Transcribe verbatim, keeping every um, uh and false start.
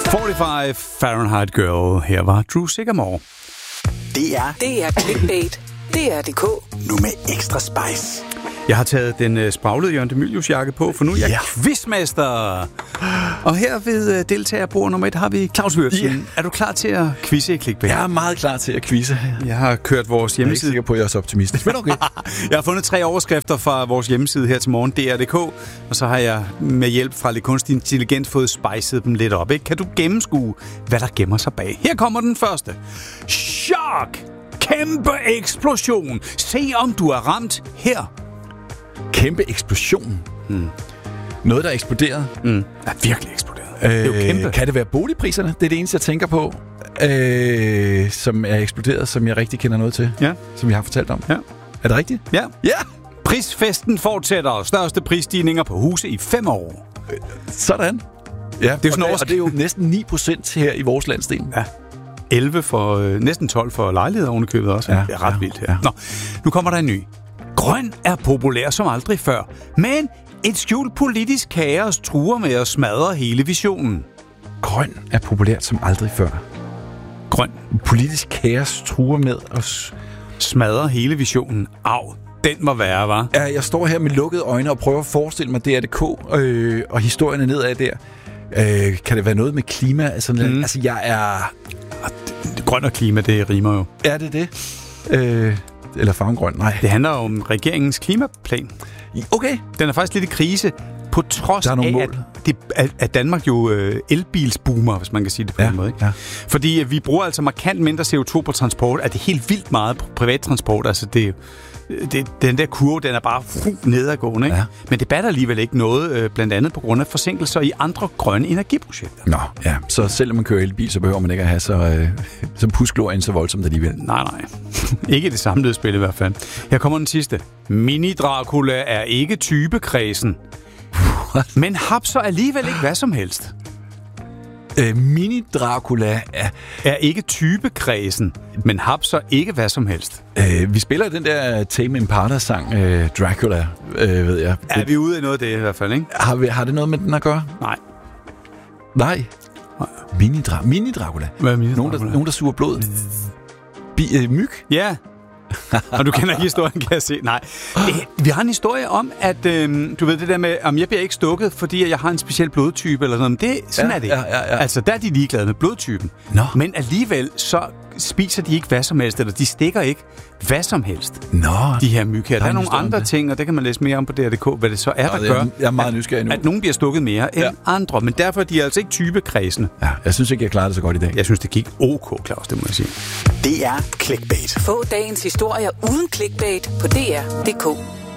fireogfyrre Fahrenheit Girl. Her var Drew Sigamore. Det er Det er Clickbait. Det er D K. Nu med ekstra spice. Jeg har taget den uh, spraglede Jørgen de Mylius jakke på, for nu er jeg Ja. quizmester. Og her ved uh, deltagerbord nummer et har vi Claus Würtzen. Ja. Er du klar til at quizze i Clickbait? Jeg er meget klar til at quizze. Jeg har kørt vores Jeg er ikke hjemmeside. sikker på, at jeg er så optimistisk, men okay. Jeg har fundet tre overskrifter fra vores hjemmeside her til morgen, D R punktum D K, og så har jeg med hjælp fra lidt kunstig intelligens fået spejset dem lidt op. Ikke? Kan du gennemskue, hvad der gemmer sig bag? Her kommer den første. Chok! Kæmpe eksplosion! Se om du er ramt her. Kæmpe eksplosion. Hmm. Noget, der er eksploderet. Mm. Er virkelig eksploderet. Øh, det er jo kæmpe. Kan det være boligpriserne? Det er det eneste, jeg tænker på, øh, som er eksploderet, som jeg rigtig kender noget til. Ja. Som jeg har fortalt om. Ja. Er det rigtigt? Ja. Ja! Prisfesten fortsætter. Største prisstigninger på huse i fem år. Sådan. Ja, Det er sådan og, oversk- det, og det er jo næsten ni procent her i vores landsdel. Ja. elleve for, øh, næsten tolv for lejligheder oven i købet også. Ja, Det er ret ja, vildt her. ja. Nå, nu kommer der en ny. Grøn er populær som aldrig før, men et skjult politisk kaos truer med at smadre hele visionen. Grøn er populært som aldrig før. Grøn Politisk kaos truer med os. smadrer hele visionen. Au, den var værre, var. Ja, jeg står her med lukkede øjne og prøver at forestille mig D R punktum D K øh, og historierne nedad der. Øh, kan det være noget med klima? Altså, mm. altså jeg er... Grøn og klima, det rimer jo. Er det det? Øh, eller farven grøn? Nej. Det handler om regeringens klimaplan. Okay. Den er faktisk lidt i krise, på trods Der er nogle af, mål. at, det, at, at Danmark jo øh, elbilsboomer, hvis man kan sige det på Ja, den måde. Ikke? ja. Fordi øh, vi bruger altså markant mindre C O to på transport. Er det helt vildt meget på privattransport? Altså det, det, den der kurve, den er bare uh, nedadgående. Ikke? Ja. Men det batter alligevel ikke noget, øh, blandt andet på grund af forsinkelser i andre grønne energiprojekter. Nå, ja. Så selvom man kører elbil, så behøver man ikke at have så, øh, så pusklorien så voldsomt alligevel. Nej, nej. Ikke i det samlede spil i hvert fald. Her kommer den sidste. Mini-Dracula er ikke typekredsen. Men hapser alligevel ikke hvad som helst. Øh, Mini-Dracula er... Er ikke typekredsen, men hapser ikke hvad som helst. Øh, vi spiller den der Tame Impala-sang, øh, Dracula, øh, ved jeg. Er vi ude i noget af det i hvert fald, ikke? Har, vi, har det noget med den at gøre? Nej. Nej. Mini-Dracula. Mini-Dracula. Hvad er Mini-Dracula? Nogen, der, nogen, der suger blod. Bi, øh, myg? Ja. Og du kender ikke historien, kan jeg se. Nej. Det, vi har en historie om, at øhm, du ved det der med, om jeg bliver ikke stukket, fordi jeg har en speciel blodtype eller sådan noget. Det, sådan Ja, er det. ja, ja, ja. Altså, der er de ligeglade med blodtypen. Nå. Men alligevel, så spiser de ikke hvad som helst, eller de stikker ikke hvad som helst. Nå. De her myg her. Der, Der er er en nogle historie om andre det. ting, og det kan man læse mere om på D R punktum D K, hvad det så er, der Nå, gør, jeg, jeg er meget nysgerrig nu. at nogen bliver stukket mere end Ja. andre. Men derfor er de altså ikke typekredsende. Ja, jeg synes ikke, jeg klarede det så godt i dag. Jeg synes, det gik ok, Claus, det må jeg sige. Det er Clickbait. Få dagens historier uden clickbait på D R punktum D K.